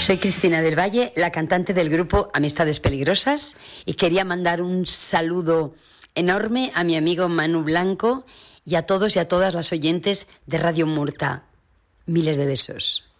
Soy Cristina del Valle, la cantante del grupo Amistades Peligrosas, y quería mandar un saludo enorme a mi amigo Manu Blanco y a todos y a todas las oyentes de Radio Murta. Miles de besos.